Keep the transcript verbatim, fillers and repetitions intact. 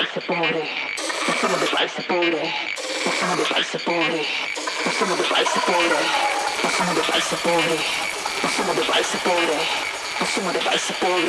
paese pobre, non siamo del paese pobre, non siamo del paese pobre, non siamo del paese pobre, non siamo del paese pobre, non siamo del paese pobre, non siamo del paese pobre.